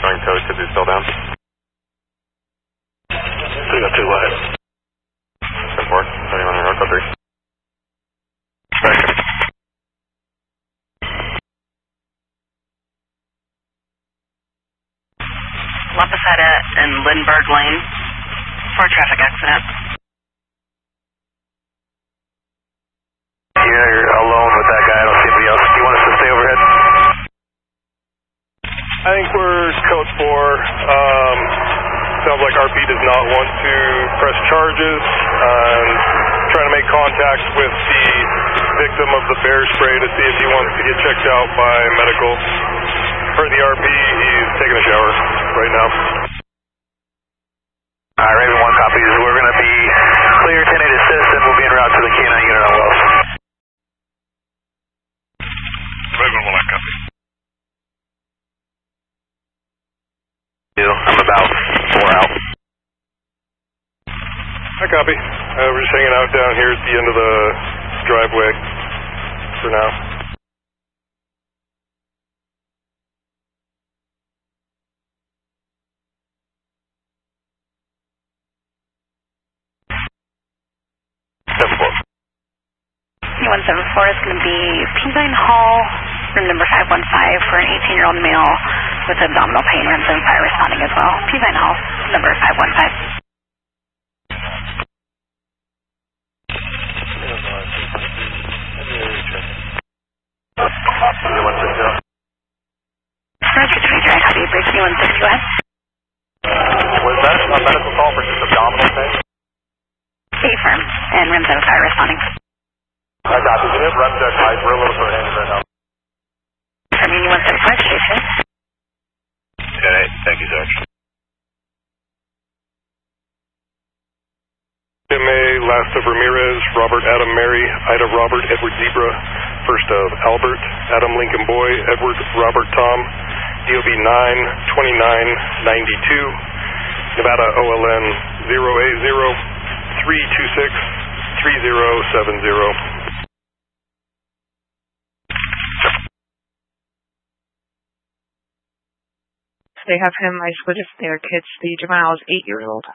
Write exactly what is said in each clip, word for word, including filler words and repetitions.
showing tow should be still down. three oh two, go ahead. ten four, seventy-one on road, code three. Second. Lapasetta and Lindbergh Lane for a traffic accident. Yeah, you're alone with that guy. I don't see anybody else. Do you want us to stay overhead? I think we're code four. Um, sounds like R P does not want to press charges. Um, trying to make contact with the victim of the bear spray to see if he wants to get checked out by medical. Per the R P, he's taking a shower right now. Alright, Raven one copies. We're going to be clear ten eight assist and we'll be en route to the K nine unit on Wells. Raven one copy. I'm about four out. I copy. Uh, we're just hanging out down here at the end of the driveway for now. one seven four is going to be Peavine Hall, room number five one five for an eighteen-year-old male with abdominal pain, runs and fire responding as well. Peavine Hall, number five one five. Roger, Trader, I copy. Break three one six, go ahead. Was that a medical call for just abdominal pain? A-firm, and rims and fire responding. I got you. Can you run check height? We're a little short handed right now. From Union one seven five station. Okay, thank you, sir. M A, last of Ramirez, Robert Adam Mary, Ida Robert, Edward Zebra, first of Albert, Adam Lincoln Boy, Edward Robert Tom, D O B nine twenty-nine ninety-two, Nevada O L N zero eight zero three two six three zero seven zero. They have him isolated from their kids. The juvenile is eight years old.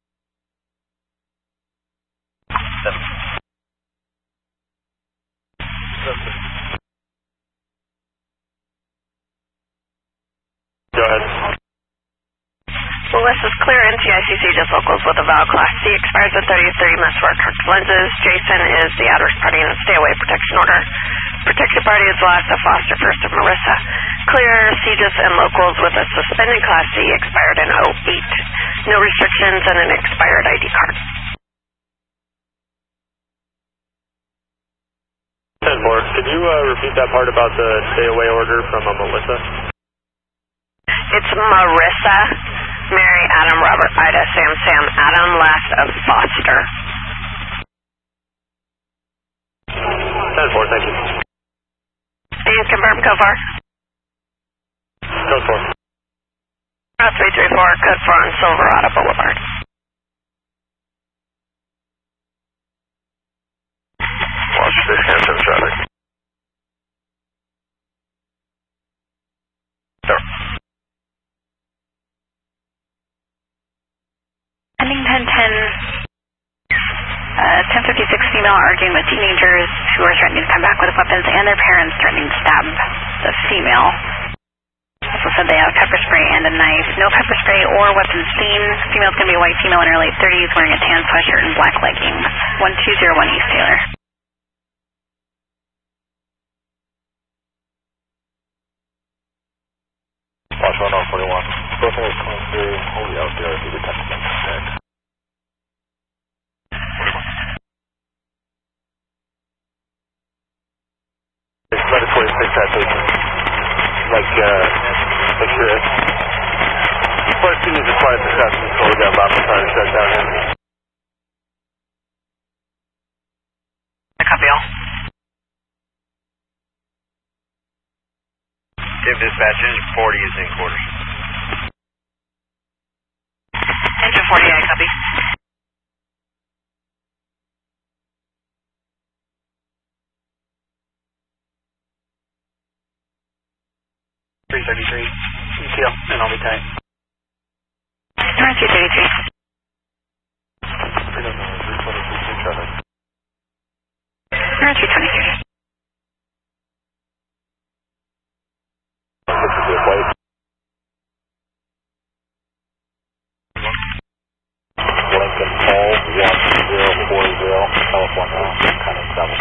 Go ahead. Well, this is clear N T I C C, just locals with a valid class C, expires at thirty thirty, must wear correct lenses. Jason is the at-risk party in a stay-away protection order. Protected party is last of Foster, first of Marissa. Clear CGIS and locals with a suspended class C, expired in oh eight. No restrictions and an expired I D card. ten four, could you uh, repeat that part about the stay-away order from uh, Melissa? It's Marissa, Mary, Adam, Robert, Ida, Sam, Sam, Adam, last of Foster. ten four, thank you. Please confirm code four. Code four. three three four, code four on Silverado Boulevard. Watch this Hampton traffic. No. Ending ten ten, uh, ten fifty-six female arguing with teenagers who are threatening to come back with weapons and their parents threatening to stab the female. Also said they have pepper spray and a knife. No pepper spray or weapons seen. Female's going to be a white female in her late thirties wearing a tan sweatshirt and black leggings. one two zero one East Taylor. Watch one oh forty-one. Both of us coming through. Holy out there. If you detect them. It's let us fix that too. Like, uh, make sure. First thing is a quiet discussion before we got Bob trying to shut down here. I copy all. Tim dispatch, engine forty is in quarters. Engine forty, I copy. three thirty-three, E T L, and I'll be tight. North two thirty-three. Freedom number three twenty-three, two traffic. North two twenty-three. This is a white. Lincoln Paul, one zero four zero, California, kind of travel.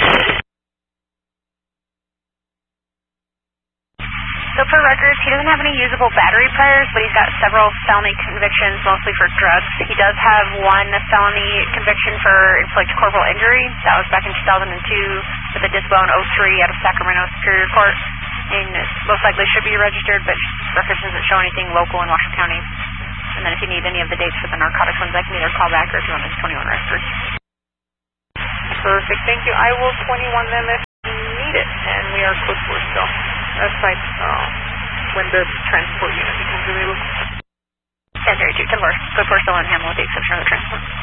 So for records, he doesn't have any usable battery priors, but he's got several felony convictions, mostly for drugs. He does have one felony conviction for inflict corporal injury. That was back in two thousand two with a disbone oh three out of Sacramento Superior Court. And most likely should be registered, but records doesn't show anything local in Washoe County. And then if you need any of the dates for the narcotics ones, I can either call back or if you want his twenty-one records. Perfect. Thank you. I will twenty-one them if you need it. And we are code four still. Aside uh, when the transport unit becomes available. ten thirty-two, ten four. Code four still in Hamel with the exception of the transport.